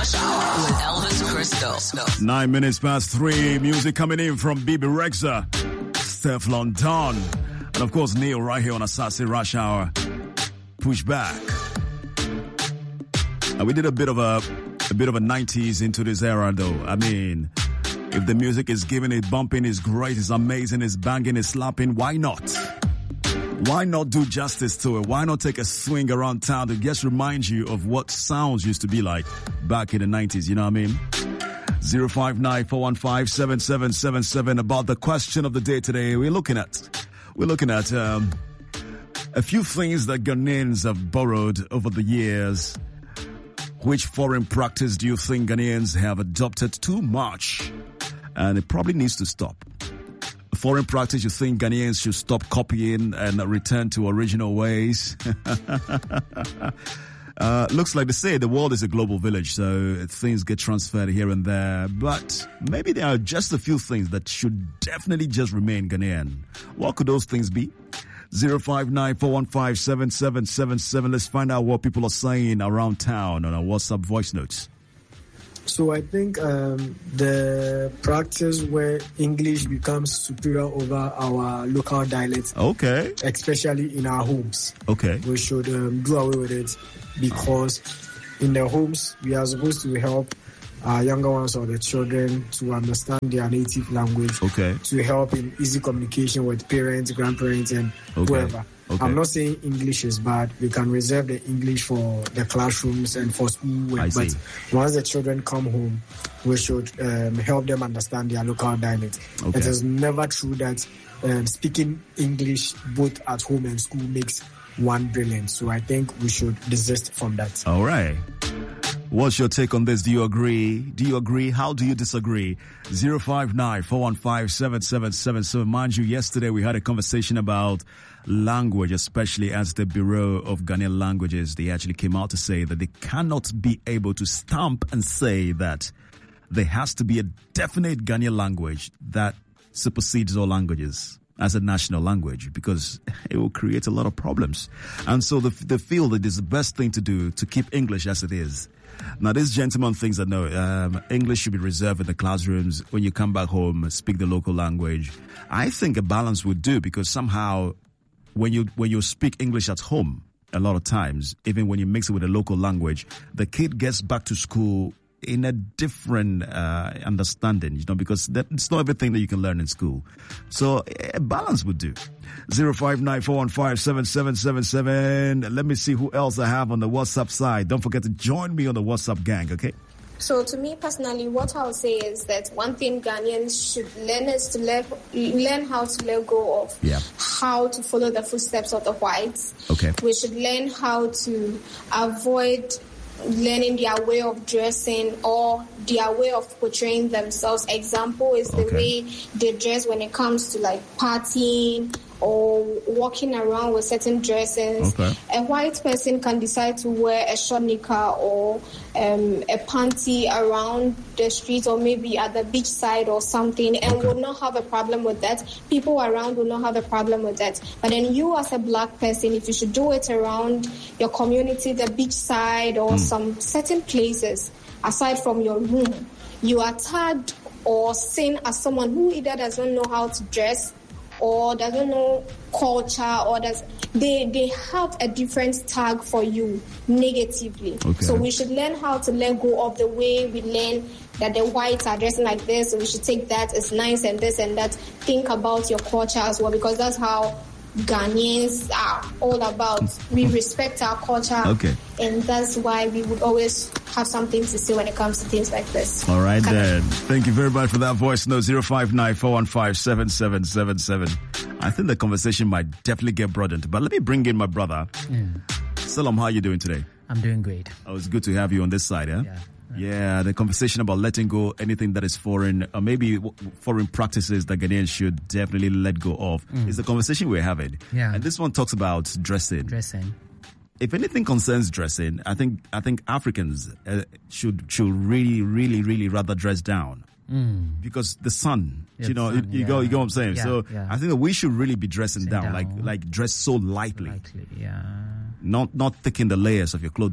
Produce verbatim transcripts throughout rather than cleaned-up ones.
Rush Hour with Elvis Crystal. Nine minutes past three. Music coming in from Bibi Rexha, Steph London, and of course Neil right here on Assassin Rush Hour. Push back. And we did a bit of a a bit of a nineties into this era, though. I mean, if the music is giving it, bumping is great, it's amazing, it's banging, it's slapping, why not? Why not do justice to it? Why not take a swing around town to just remind you of what sounds used to be like back in the nineties? You know what I mean? zero five nine, four one five, seven seven seven seven. About the question of the day today, we're looking at, we're looking at um, a few things that Ghanaians have borrowed over the years. Which foreign practice do you think Ghanaians have adopted too much? And it probably needs to stop. Foreign practice you think Ghanaians should stop copying and return to original ways? uh, looks like they say the world is a global village, so things get transferred here and there. But maybe there are just a few things that should definitely just remain Ghanaian. What could those things be? zero five nine, four one five, seven seven seven seven. Let's find out what people are saying around town on our WhatsApp voice notes. So I think um, the practice where English becomes superior over our local dialects, okay, especially in our homes, okay, we should um, do away with it, because in the homes we are supposed to help our younger ones or the children to understand their native language, okay, to help in easy communication with parents, grandparents, and okay. whoever. Okay. I'm not saying English is bad. We can reserve the English for the classrooms and for school work. But once the children come home, we should um, help them understand their local dialect. Okay. It is never true that um, speaking English both at home and school makes one brilliant. So I think we should desist from that. All right. What's your take on this? Do you agree? Do you agree? How do you disagree? zero five nine, four one five, seven seven seven seven. Mind you, yesterday we had a conversation about language, especially as the Bureau of Ghanaian Languages, they actually came out to say that they cannot be able to stamp and say that there has to be a definite Ghanaian language that supersedes all languages as a national language, because it will create a lot of problems. And so they, they feel that it's the best thing to do to keep English as it is. Now, this gentleman thinks that no, um, English should be reserved in the classrooms. When you come back home, speak the local language. I think a balance would do, because somehow when you when you speak English at home, a lot of times, even when you mix it with a local language, the kid gets back to school in a different uh, understanding, you know, because that, it's not everything that you can learn in school. So a balance would do. zero five nine, four one five, seven seven seven seven. Let me see who else I have on the WhatsApp side. Don't forget to join me on the WhatsApp gang, okay? So to me personally, what I would say is that one thing Ghanaians should learn is to let, learn how to let go of yeah. how to follow the footsteps of the whites. Okay. We should learn how to avoid learning their way of dressing or their way of portraying themselves. Example is the okay. way they dress when it comes to like partying or walking around with certain dresses. Okay. A white person can decide to wear a short knicker or um, a panty around the street or maybe at the beach side or something, and okay. will not have a problem with that. People around will not have a problem with that. But then you as a black person, if you should do it around your community, the beach side or mm. some certain places aside from your room, you are tagged or seen as someone who either doesn't know how to dress or doesn't know culture, or does they they have a different tag for you negatively. Okay. So we should learn how to let go of the way we learn that the whites are dressing like this, so we should take that as nice and this and that. Think about your culture as well, because that's how Ghanaians are all about. We respect our culture, okay. and that's why we would always have something to say when it comes to things like this. All right, Can then. I- Thank you very much for that voice note. zero five nine, four one five, seven seven seven seven. I think the conversation might definitely get broadened, but let me bring in my brother. Mm. Salam, how are you doing today? I'm doing great. Oh, it's good to have you on this side, eh? Yeah. Yeah, the conversation about letting go anything that is foreign, or maybe foreign practices that Ghanaians should definitely let go of, mm. is the conversation we're having. Yeah. And this one talks about dressing. Dressing. If anything concerns dressing, I think I think Africans uh, should should really, really, really rather dress down. Mm. Because the sun, yeah, you know, sun, you, you yeah. go, you go what I'm saying. Yeah, so yeah. I think that we should really be dressing down, down, like like dress so lightly. Lightly, yeah. Not not thicken the layers of your clothing.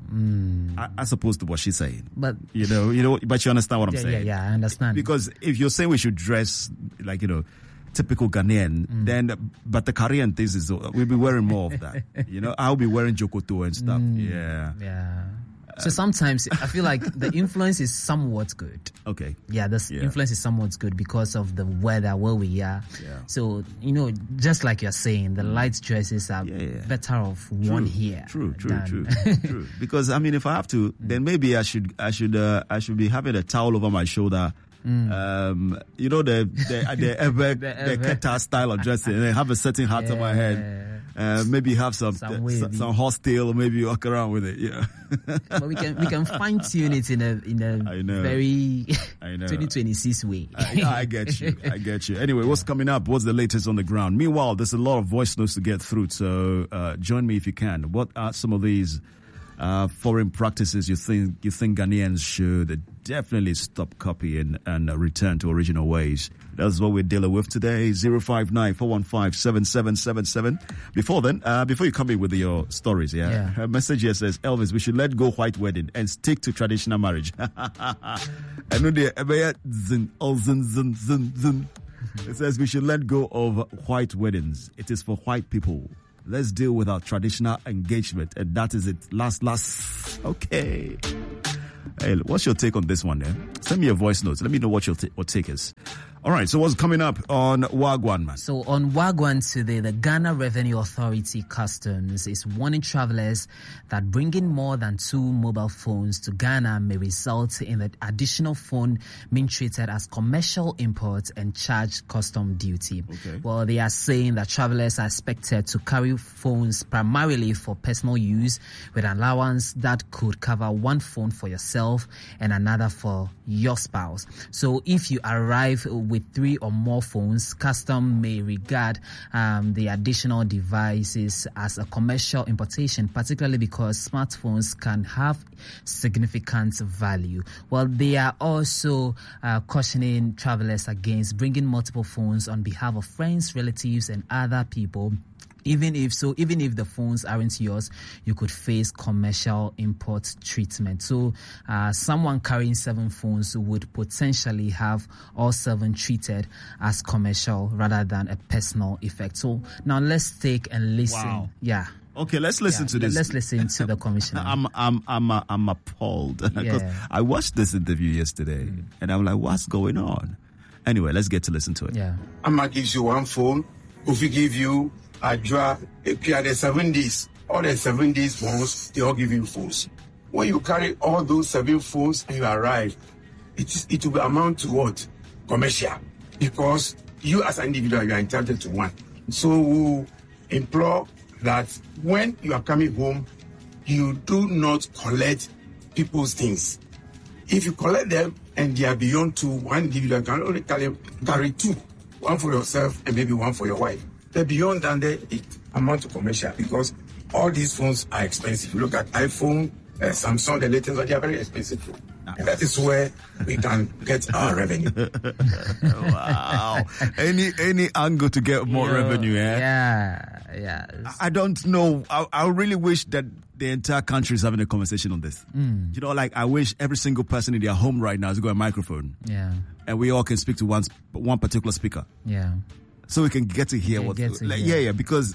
mm. as opposed to what she's saying. But you know, you know, but you understand what I'm yeah, saying? Yeah, yeah, I understand. Because if you're saying we should dress like, you know, typical Ghanaian, mm. then, but the Korean things is, we'll be wearing more of that. You know, I'll be wearing jokoto and stuff. Mm. Yeah. Yeah. So sometimes I feel like the influence is somewhat good. Okay. Yeah, the yeah. influence is somewhat good because of the weather where we are. Yeah. So, you know, just like you're saying, the light dresses are yeah, yeah. better off worn here. True, true, true, true. Because I mean, if I have to, then maybe I should, I should, uh, I should be having a towel over my shoulder. Mm. Um, you know the the the ever the, the Keta style of dressing, and I have a certain hat yeah. on my head. Uh, maybe have some some, some, some horse tail, or maybe walk around with it. Yeah, but we can we can fine tune it in a in a I know. very twenty twenty-six way. I, I get you, I get you. Anyway, what's coming up? What's the latest on the ground? Meanwhile, there's a lot of voice notes to get through, so uh, join me if you can. What are some of these uh, foreign practices you think you think Ghanaians should definitely stop copying and uh, return to original ways? That's what we're dealing with today. zero five nine, four one five, seven seven seven seven. Before then, uh, before you come in with your stories, yeah, yeah. Her message here says, Elvis, we should let go white wedding and stick to traditional marriage. I know the it says we should let go of white weddings. It is for white people. Let's deal with our traditional engagement, and that is it. Last, last. Okay. Hey, what's your take on this one, then? Send me a voice note. Let me know what your t- what take is. All right, so what's coming up on Wagwan, man? So on Wagwan today, the Ghana Revenue Authority Customs is warning travelers that bringing more than two mobile phones to Ghana may result in the additional phone being treated as commercial import and charged custom duty. Okay. Well, they are saying that travelers are expected to carry phones primarily for personal use with an allowance that could cover one phone for yourself and another for your spouse. So if you arrive with three or more phones, custom may regard um, the additional devices as a commercial importation, particularly because smartphones can have significant value. Well, they are also uh, cautioning travelers against bringing multiple phones on behalf of friends, relatives, and other people. Even if so, even if the phones aren't yours, you could face commercial import treatment. So, uh, someone carrying seven phones would potentially have all seven treated as commercial rather than a personal effect. So now let's take and listen. Wow. Yeah. Okay, let's listen yeah, to this. Let's listen to the commissioner. I'm, I'm, I'm, uh, I'm appalled because Yeah. I watched this interview yesterday, mm. and I'm like, what's going on? Anyway, let's get to listen to it. Yeah. Amma gives you one phone. If we give you a draw, if you are the seven days, all the seven days phones, they all give you phones. When you carry all those seven phones and you arrive, it is it will amount to what? Commercial. Because you as an individual, you are entitled to one. So we implore that when you are coming home, you do not collect people's things. If you collect them and they are beyond two, one individual can only carry, carry two. One for yourself and maybe one for your wife. But beyond that, it amounts to commercial because all these phones are expensive. You look at iPhone, uh, Samsung, the latest one, they are very expensive. And that is where we can get our revenue. Wow. Any any angle to get more Yeah, revenue, eh? Yeah, yeah. I don't know. I, I really wish that the entire country is having a conversation on this. Mm. You know, like I wish every single person in their home right now has got a microphone. Yeah, and we all can speak to one sp- one particular speaker. yeah. So we can get to hear Yeah, what, get to like, hear. yeah, yeah, because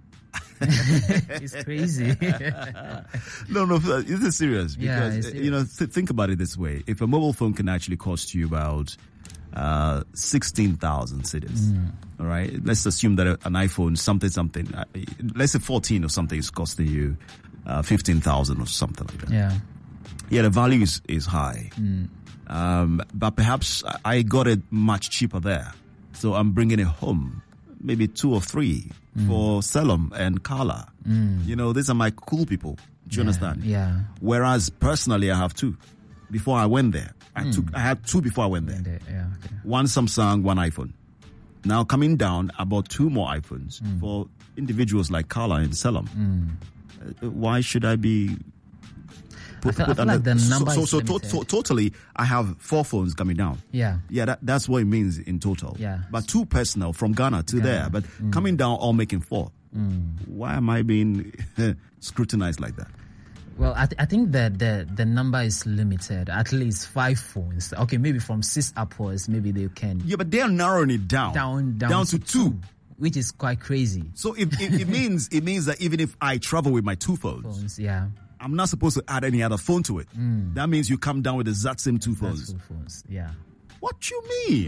It's crazy. no, no, this is serious. Yeah, Because it's uh, you know, th- think about it this way: if a mobile phone can actually cost you about uh, sixteen thousand cedis, Mm. all right, let's assume that a, an iPhone, something, something, uh, let's say fourteen or something, is costing you uh, fifteen thousand or something like that. Yeah. Yeah, the value is is high, Mm. um, but perhaps I got it much cheaper there. So I'm bringing it home, maybe two or three mm. for Selim and Carla. Mm. You know, these are my cool people. Do you Yeah, understand? yeah. Whereas personally, I have two. Before I went there, I Mm. took. I had two before I went there. And, uh, yeah, okay. One Samsung, one iPhone. Now coming down, I bought two more iPhones Mm. for individuals like Carla and Selim. Mm. Uh, why should I be? I feel, I feel like the number so, is so, so to, limited. to, totally, I have four phones coming down. Yeah. Yeah, that, that's what it means in total. Yeah. But two personal from Ghana to Ghana. there, but Mm. coming down all making four. Mm. Why am I being scrutinized like that? Well, I, th- I think that the, the number is limited. At least five phones. Okay, maybe from six upwards, maybe they can. Yeah, but they're narrowing it down. Down, down, down to, to two. two. Which is quite crazy. So it, it, it means it means that even if I travel with my two phones, phones yeah. I'm not supposed to add any other phone to it. Mm. That means you come down with the exact same two phones. Two phones, yeah. What you mean?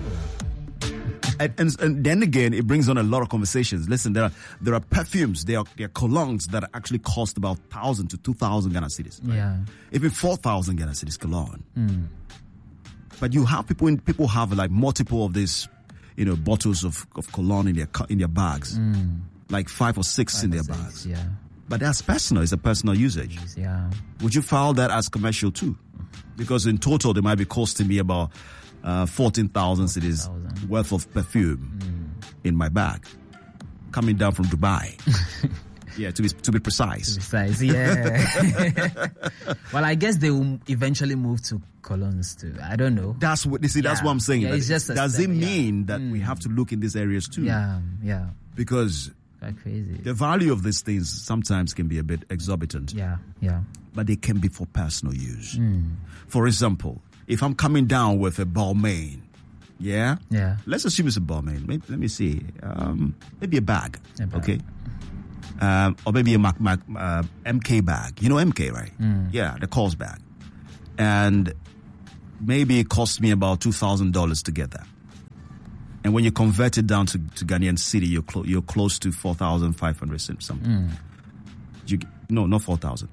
and, and, and then again, it brings on a lot of conversations. Listen, there are there are perfumes, there are, there are colognes that actually cost about thousand to two thousand Ghana cedis. Right? Yeah. Even four thousand Ghana cedis cologne. Mm. But you have people in, people have like multiple of these, you know, bottles of, of cologne in their in their bags, mm. like five or six five in their six, bags. Yeah. But that's personal. It's a personal usage. Yeah. Would you file that as commercial too? Because in total, they might be costing me about uh, fourteen thousand cedis worth of perfume mm. in my bag, coming down from Dubai. Yeah, to be to be precise. To be precise, yeah. Well, I guess they will eventually move to colognes too. I don't know. That's what you see. That's yeah. what I'm saying. Yeah, it's just does step, it mean yeah. that mm. we have to look in these areas too? Yeah, yeah. Because quite crazy. The value of these things sometimes can be a bit exorbitant. Yeah, yeah. But they can be for personal use. Mm. For example, if I'm coming down with a Balmain, yeah, yeah. Let's assume it's a Balmain. Maybe, let me see. Um, maybe a bag, a bag. Okay. Um, or maybe a Mac, Mac, uh, M K bag. You know M K, right? Mm. Yeah, the Coles bag. And maybe it cost me about two thousand dollars to get that. And when you convert it down to, to Ghanaian city, you're, clo- you're close to four thousand five hundred something. Mm. You, no, not four thousand.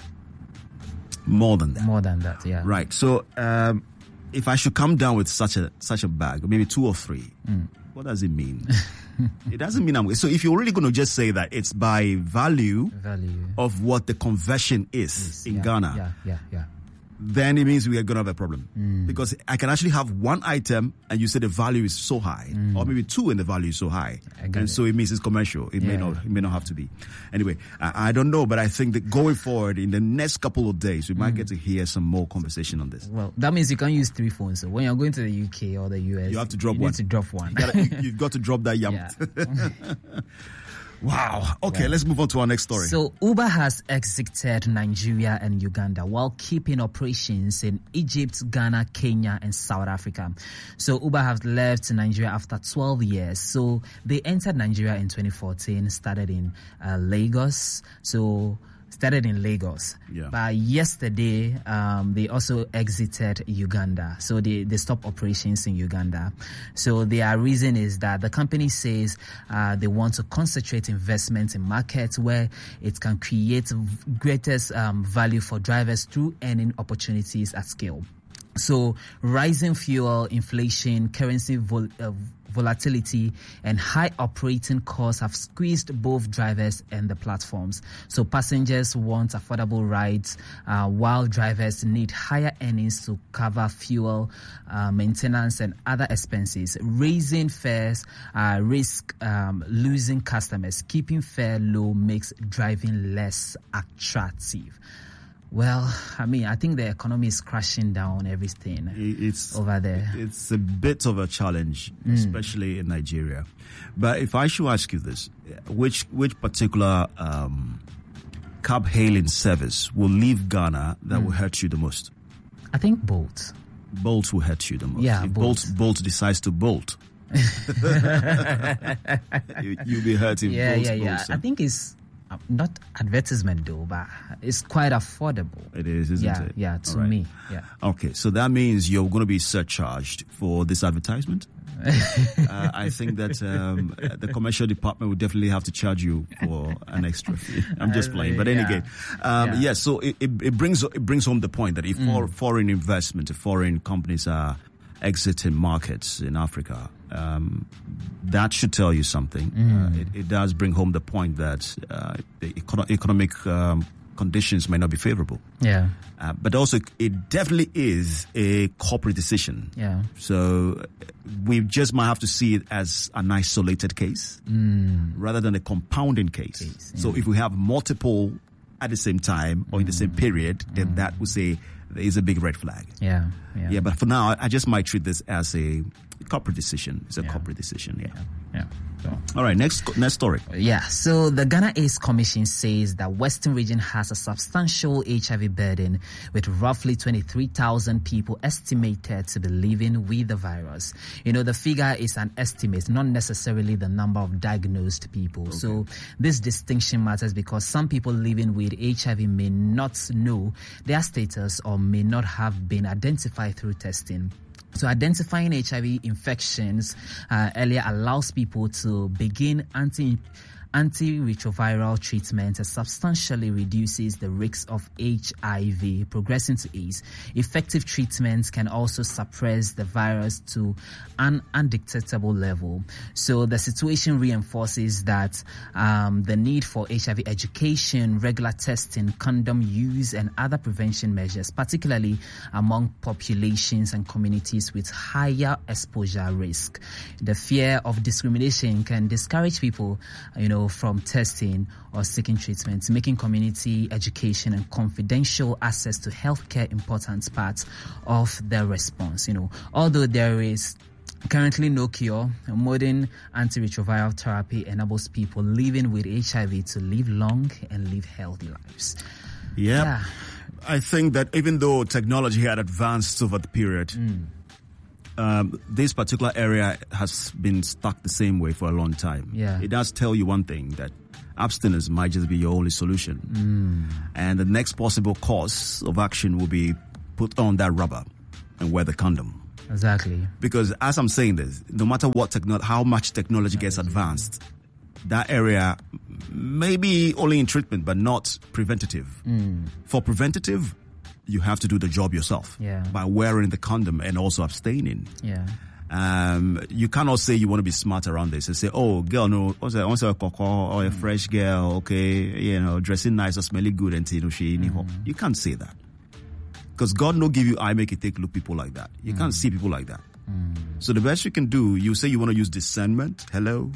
More than that. More than that, yeah. Right. So um, if I should come down with such a such a bag, maybe two or three, mm. what does it mean? It doesn't mean I'm... So if you're really going to just say that it's by value, value. of what the conversion is yes, in yeah, Ghana, yeah, yeah, yeah. then it means we are going to have a problem. Mm. Because I can actually have one item and you say the value is so high, mm. or maybe two and the value is so high. And it. so it means it's commercial. It yeah. may not it may not have to be. Anyway, I, I don't know, but I think that going forward in the next couple of days, we might mm. get to hear some more conversation on this. Well, that means you can't use three phones. So when you're going to the U K or the U S, you have to drop you one. need to drop one. You gotta, you, you've got to drop that yam. Yeah. Wow. Okay, yeah. Let's move on to our next story. So Uber has exited Nigeria and Uganda while keeping operations in Egypt, Ghana, Kenya, and South Africa. So Uber have left Nigeria after twelve years. So they entered Nigeria in twenty fourteen, started in uh, Lagos. So started in Lagos. Yeah. But yesterday, um, they also exited Uganda. So they, they stopped operations in Uganda. So their reason is that the company says uh, they want to concentrate investment in markets where it can create greatest um, value for drivers through earning opportunities at scale. So rising fuel, inflation, currency vol- uh, volatility, and high operating costs have squeezed both drivers and the platforms. So passengers want affordable rides, uh, while drivers need higher earnings to cover fuel, uh, maintenance, and other expenses. Raising fares uh, risk um, losing customers. Keeping fare low makes driving less attractive. Well, I mean, I think the economy is crashing down everything it's, over there. It's a bit of a challenge, mm. especially in Nigeria. But if I should ask you this, which which particular um, cab hailing service will leave Ghana that mm. will hurt you the most? I think Bolt. Bolt will hurt you the most. Yeah, if Bolt. Bolt, Bolt decides to bolt, you, you'll be hurting. Yeah, Bolt, yeah, yeah. Bolt, I think it's not advertisement though, but it's quite affordable. It is, isn't yeah, it? Yeah, to right. me. Yeah. Okay, so that means you're going to be surcharged for this advertisement. uh, I think that um, the commercial department would definitely have to charge you for an extra fee. I'm just playing, but yeah. anyway, um, yeah. yeah. So it, it, it brings it brings home the point that if mm. foreign investment, if foreign companies are exiting markets in Africa, um, that should tell you something. Mm. Uh, it, it does bring home the point that uh, the econo- economic um, conditions may not be favorable. Yeah. Uh, but also, it definitely is a corporate decision. Yeah. So we just might have to see it as an isolated case mm. rather than a compounding case. case yeah. So if we have multiple at the same time or in the same period, then mm. that would say there is a big red flag. Yeah. Yeah. Yeah. But for now, I just might treat this as a corporate decision. It's a yeah. corporate decision. Yeah. Yeah. yeah. So. All right, next next story. Yeah, so the Ghana AIDS Commission says that Western region has a substantial H I V burden, with roughly twenty-three thousand people estimated to be living with the virus. You know, the figure is an estimate, not necessarily the number of diagnosed people. Okay. So this distinction matters because some people living with H I V may not know their status or may not have been identified through testing. So identifying H I V infections uh, earlier allows people to begin anti antiretroviral treatment and substantially reduces the risks of H I V progressing to AIDS. Effective treatments can also suppress the virus to an undetectable level. So the situation reinforces that um, the need for H I V education, regular testing, condom use, and other prevention measures, particularly among populations and communities with higher exposure risk. The fear of discrimination can discourage people, you know, from testing or seeking treatment, making community education and confidential access to healthcare important parts of their response. You know, although there is currently no cure, modern antiretroviral therapy enables people living with H I V to live long and live healthy lives. Yep. Yeah, I think that even though technology had advanced over the period, mm. Um, this particular area has been stuck the same way for a long time. Yeah. It does tell you one thing, that abstinence might just be your only solution. Mm. And the next possible course of action will be put on that rubber and wear the condom. Exactly. Because as I'm saying this, no matter what techno- how much technology gets advanced, that area may be only in treatment but not preventative. Mm. For preventative, you have to do the job yourself, yeah. by wearing the condom and also abstaining. Yeah. Um, you cannot say you want to be smart around this and say, oh, girl, no, also a cocoa or a fresh girl, okay, you know, dressing nice or smelling good and you know, she mm. You can't say that. Because God no give you eye make it take look people like that. You mm. can't see people like that. Mm. So the best you can do, you say you want to use discernment. Hello?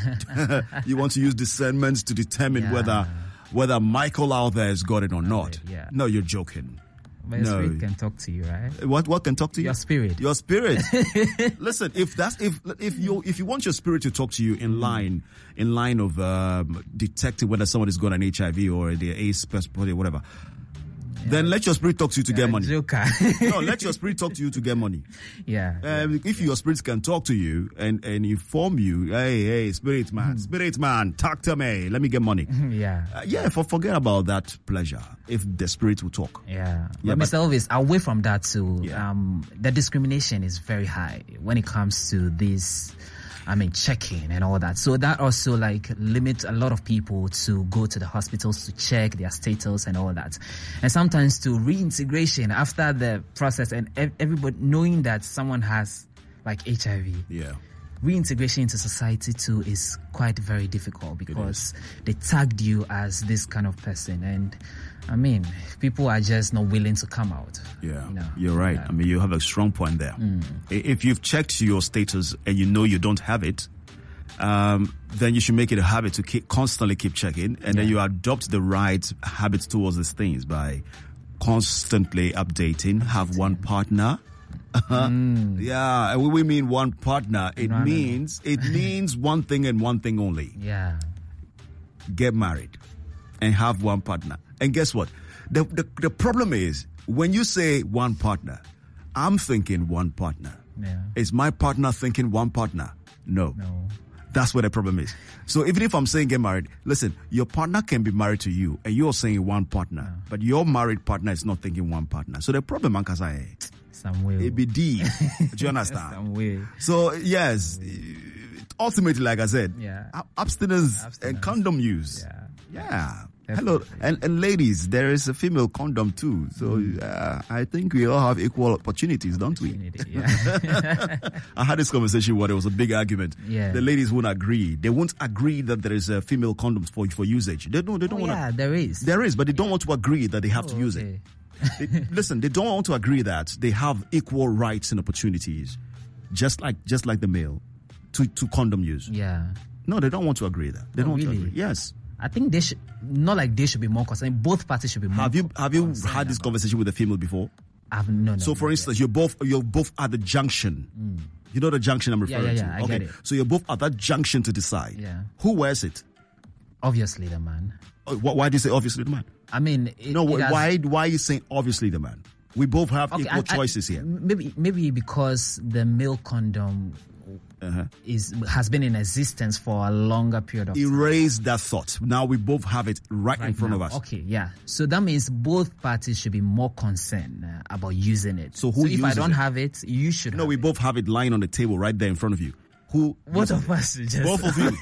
You want to use discernment to determine yeah. whether whether Michael out there has got it or not. Yeah. No, you're joking. But your no. spirit can talk to you, right? What what can talk to you? Your spirit. Your spirit. Listen, if that's if if you if you want your spirit to talk to you in line in line of um, detecting whether someone has got an H I V or the AIDS or whatever, yeah. then let your spirit talk to you to You're get money. Joker. No, let your spirit talk to you to get money. Yeah. Um, yeah. If your spirit can talk to you and, and inform you, hey, hey, spirit man, mm. spirit man, talk to me, let me get money. Yeah. Uh, yeah, for, forget about that pleasure if the spirit will talk. Yeah. yeah but Mister Elvis, away from that too, yeah. um, the discrimination is very high when it comes to this, I mean, checking and all that. So that also like limits a lot of people to go to the hospitals to check their status and all that. And sometimes to reintegration after the process and everybody knowing that someone has like H I V. Yeah. Reintegration into society too is quite very difficult because they tagged you as this kind of person, and I mean, people are just not willing to come out. Yeah, you know? You're right. Yeah. I mean, you have a strong point there. Mm. If you've checked your status and you know you don't have it, um, then you should make it a habit to keep constantly keep checking, and yeah. then you adopt the right habits towards these things by constantly updating. Have one partner. Mm. Yeah, and when we mean one partner, it no, means no, no. it means one thing and one thing only. Yeah. Get married and have one partner. And guess what? The, the the problem is when you say one partner, I'm thinking one partner. Yeah. Is my partner thinking one partner? No. No. That's where the problem is. So even if I'm saying get married, listen, your partner can be married to you and you're saying one partner, yeah. but your married partner is not thinking one partner. So the problem, Ankasa, some way. it be deep. Do you understand? Some way. So yes, ultimately, like I said, yeah. abstinence, abstinence and condom use. Yeah. Yeah. Definitely. Hello, and, and ladies, there is a female condom too. So mm. uh, I think we all have equal opportunities, don't we? Yeah. I had this conversation where there was a big argument. Yeah. The ladies won't agree. They won't agree that there is a female condom for for usage. They don't. They don't oh, want. Yeah, there is. There is, but they don't want to agree that they have oh, to use okay. it. They, listen, they don't want to agree that they have equal rights and opportunities, just like just like the male, to to condom use. Yeah. No, they don't want to agree that. They oh, don't want really? to agree. Yes. I think they should, not like they should be more concerned. Both parties should be more Have you have you had this about. conversation with a female before? I've no, no. So, for no, instance, you're both you're both at the junction, mm. You know the junction I'm referring yeah, yeah, yeah, to? I okay. get it. So you're both at that junction to decide. Yeah. Who wears it? Obviously the man. Oh, wh- why do you say obviously the man? I mean, it, no, it has, why why are you saying obviously the man? We both have okay, equal I, choices I, here. Maybe maybe because the male condom uh-huh. is has been in existence for a longer period of time. Erase that thought. Now we both have it right, right in front now. of us. Okay, yeah. So that means both parties should be more concerned uh, about using it. So who so uses if I don't it? have it, you should No, have we it. both have it lying on the table right there in front of you. Who? Both of us. Just both of you.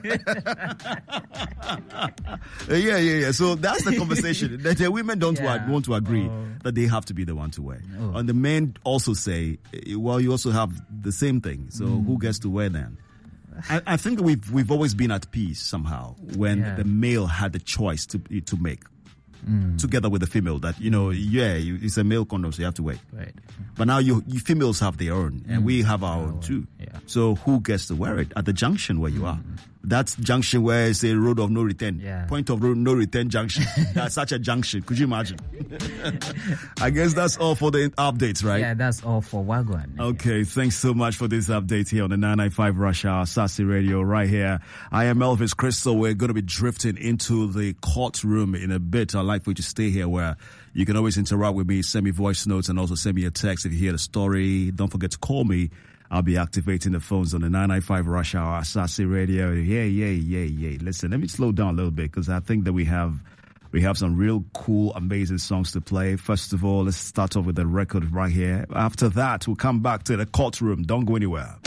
yeah, yeah, yeah. So that's the conversation. that the women don't yeah. want to agree oh. that they have to be the one to wear. Oh. And the men also say, well, you also have the same thing. So mm. who gets to wear then? I, I think we've we've always been at peace somehow when yeah. the male had the choice to to make. Mm. Together with the female, that you know, yeah, you, it's a male condom, so you have to wait. Right. But now you, you females have their own, and mm. we have our own too. Yeah. So who gets to wear it at the junction where you mm. are? That's junction where it's a road of no return. Yeah. Point of road no return junction. That's such a junction. Could you imagine? I guess that's all for the updates, right? Yeah, that's all for Wagwan. Okay, yeah. Thanks so much for this update here on the nine ninety-five Rush Hour Sassy Radio right here. I am Elvis Crystal. We're going to be drifting into the courtroom in a bit. I'd like for you to stay here where you can always interact with me, send me voice notes, and also send me a text if you hear the story. Don't forget to call me. I'll be activating the phones on the nine ninety-five Rush Hour Sassy Radio. Yeah, yeah, yeah, yeah. Listen, let me slow down a little bit because I think that we have we have some real cool, amazing songs to play. First of all, let's start off with the record right here. After that, we'll come back to the courtroom. Don't go anywhere.